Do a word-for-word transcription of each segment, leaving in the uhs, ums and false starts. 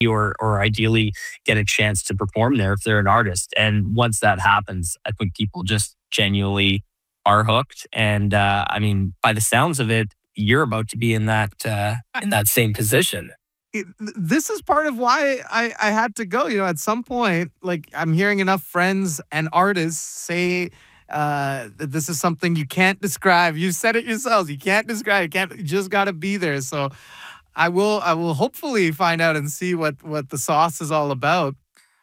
or or ideally get a chance to perform there if they're an artist. And once that happens, I think people just genuinely are hooked. And uh, I mean, by the sounds of it, you're about to be in that uh, in that same position. It, this is part of why I, I had to go. You know, at some point, like I'm hearing enough friends and artists say uh, that this is something you can't describe. You said it yourselves. You can't describe. You can't. You just got to be there. So I will. I will hopefully find out and see what what the sauce is all about.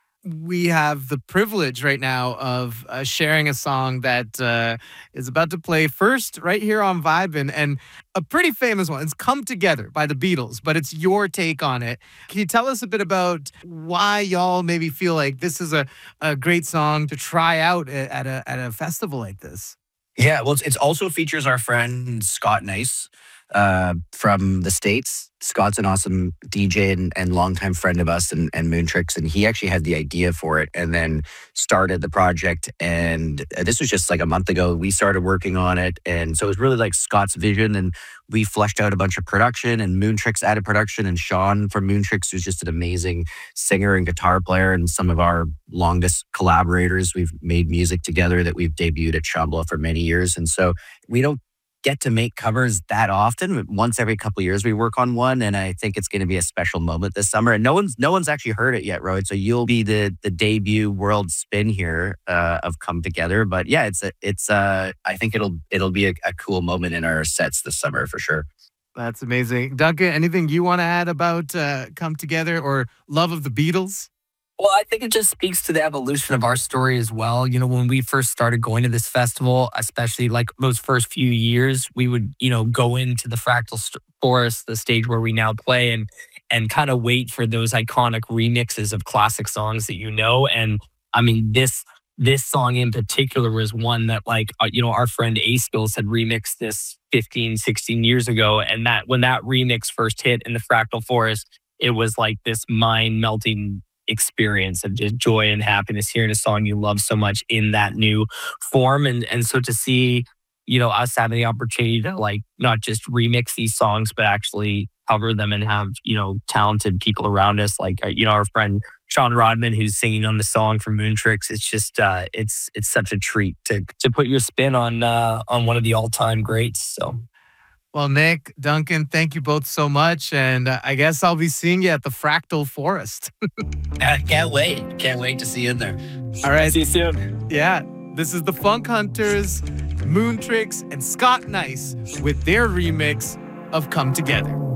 We have the privilege right now of uh, sharing a song that uh, is about to play first right here on Vibin', and a pretty famous one. It's Come Together by the Beatles, but it's your take on it. Can you tell us a bit about why y'all maybe feel like this is a, a great song to try out a- at a, at a festival like this? Yeah, well, it's, it's also features our friend Scott Nice uh, from the States. Scott's an awesome D J and, and longtime friend of us and, and Moontrix, and he actually had the idea for it and then started the project. And uh, this was just like a month ago. We started working on it, and so it was really like Scott's vision, and we fleshed out a bunch of production, and Moontrix added production, and Sean from Moontrix, who's just an amazing singer and guitar player and some of our longest collaborators. We've made music together that we've debuted at Shambhala for many years, and so we don't get to make covers that often. Once every couple of years we work on one, and I think it's going to be a special moment this summer. And no one's no one's actually heard it yet, Roy. So you'll be the the debut world spin here uh, of Come Together. But yeah, it's a, it's uh I think it'll it'll be a, a cool moment in our sets this summer for sure. That's amazing. Duncan, anything you want to add about uh, Come Together or Love of the Beatles? Well, I think it just speaks to the evolution of our story as well. You know, when we first started going to this festival, especially like those first few years, we would, you know, go into the Fractal St- Forest, the stage where we now play, and and kind of wait for those iconic remixes of classic songs that you know. And I mean, this this song in particular was one that, like, uh, you know, our friend A Skills had remixed this fifteen, sixteen years ago. And that when that remix first hit in the Fractal Forest, it was like this mind melting experience of just joy and happiness hearing a song you love so much in that new form. And and so to see, you know, us having the opportunity to like not just remix these songs, but actually cover them and have, you know, talented people around us, like, uh, you know, our friend Sean Rodman, who's singing on the song from Moontrix. It's just, uh, it's it's such a treat to to put your spin on uh, on one of the all time greats. So. Well, Nick, Duncan, thank you both so much. And uh, I guess I'll be seeing you at the Fractal Forest. I can't wait. Can't wait to see you in there. All right. See you soon. Yeah. This is the Funk Hunters, Moontrix, and Scott Nice with their remix of Come Together.